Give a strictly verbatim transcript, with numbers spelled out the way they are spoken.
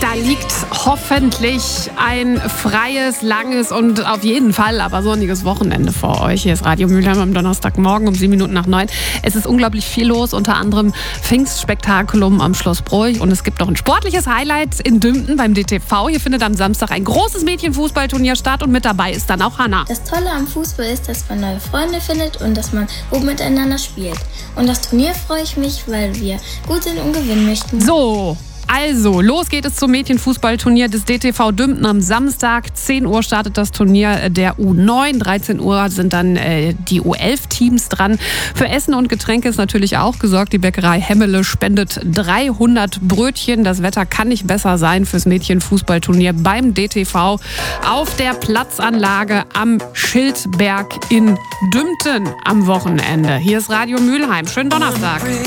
Da liegt hoffentlich ein freies, langes und auf jeden Fall aber sonniges Wochenende vor euch. Hier ist Radio Mülheim am Donnerstagmorgen um sieben Minuten nach neun. Es ist unglaublich viel los, unter anderem Pfingstspektakulum am Schloss Broich. Und es gibt noch ein sportliches Highlight in Dümpten beim D T V. Hier findet am Samstag ein großes Mädchenfußballturnier statt und mit dabei ist dann auch Hanna. Das Tolle am Fußball ist, dass man neue Freunde findet und dass man gut miteinander spielt. Und das Turnier freue ich mich, weil wir gut sind und gewinnen möchten. So. Also, los geht es zum Mädchenfußballturnier des D T V Dümpten am Samstag. zehn Uhr startet das Turnier der U neun. dreizehn Uhr sind dann äh, die U elf Teams dran. Für Essen und Getränke ist natürlich auch gesorgt. Die Bäckerei Hemmele spendet dreihundert Brötchen. Das Wetter kann nicht besser sein fürs Mädchenfußballturnier beim D T V auf der Platzanlage am Schildberg in Dümpten am Wochenende. Hier ist Radio Mülheim. Schönen Donnerstag.